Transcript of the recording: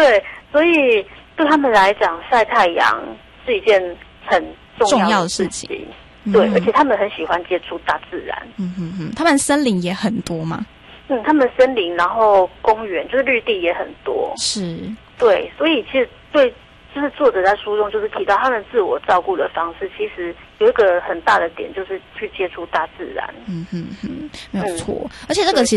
对，所以对他们来讲，晒太阳是一件很重要的事情。对，而且他们很喜欢接触大自然。 他们森林也很多嘛。 他们森林，然后公园就是绿地也很多。 是。对， 所以其实就是作者在书中就是提到他们自我照顾的方式，其实有一个很大的点就是去接触大自然。 没有错。而且这个其实